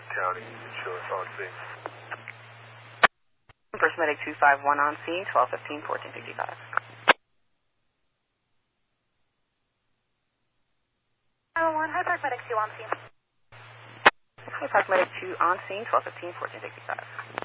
County Insurance on scene. First Medic 251 on scene, 1215, 1455. High Park Medic 2 on scene. High Park Medic 2 on scene, 1215, 1455.